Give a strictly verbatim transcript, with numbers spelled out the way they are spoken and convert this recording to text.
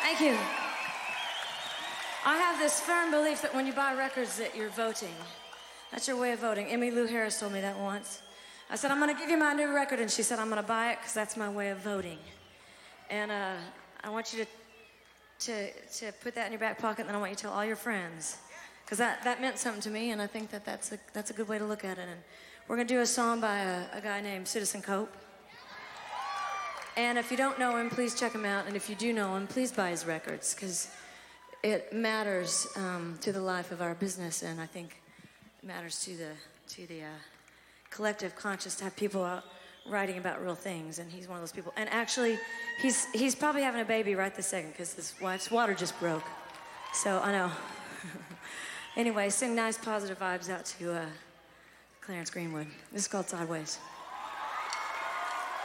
Thank you. I have this firm belief that when you buy records that you're voting. That's your way of voting. Emmylou Lou Harris told me that once. I said, I'm gonna give you my new record, and she said, I'm gonna buy it because that's my way of voting. And uh, I want you to, to, to put that in your back pocket, and then I want you to tell all your friends. Because that, that meant something to me, and I think that that's a, that's a good way to look at it. And we're gonna do a song by a, a guy named Citizen Cope. And if you don't know him, please check him out. And if you do know him, please buy his records, because it matters um, to the life of our business, and I think it matters to the to the uh, collective conscious to have people out writing about real things. And he's one of those people. And actually, he's he's probably having a baby right this second because his wife's water just broke. So I know. Anyway, sing nice, positive vibes out to uh, Clarence Greenwood. This is called Sideways.